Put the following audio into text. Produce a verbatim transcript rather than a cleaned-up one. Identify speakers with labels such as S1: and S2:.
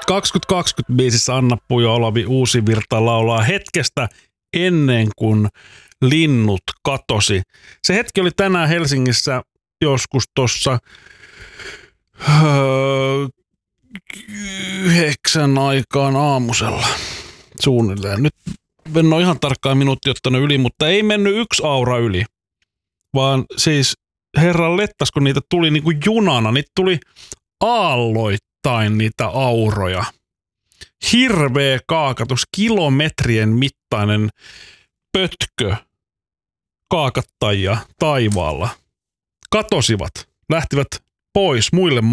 S1: kaksituhattakaksikymmentä biisissä Anna Pujo Olavi Uusivirta laulaa hetkestä ennen kuin linnut katosi. Se hetki oli tänään Helsingissä joskus tuossa öö, yhdeksän aikaan aamusella suunnilleen. Nyt en ole ihan tarkkaan minuutti ottanut yli, mutta ei mennyt yksi aura yli, vaan siis herran lettas, kun niitä tuli niin kuin junana, niitä tuli aalloittain niitä auroja. Hirveä kaakatus, kilometrien mittainen pötkö kaakattajia taivaalla. Katosivat, lähtivät pois muille